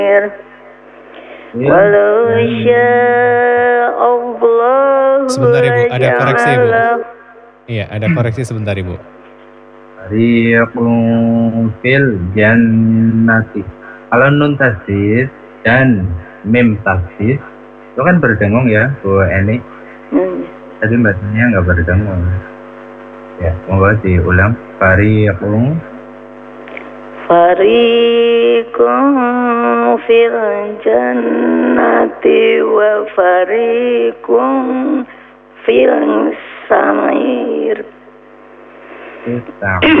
Walau sya'allahu Sebentar Ibu, ada koreksi Ibu. laja'alahu. Iya, ada koreksi sebentar Ibu. Fariqun fil jannati. Kalau nun tasdid dan mim tasdid itu kan berdengung ya Bu Eni. Tadi bacanya nggak berdengung. Ya, monggo diulang. Fariqun Fil jannati wa fariqun fil sa'ir.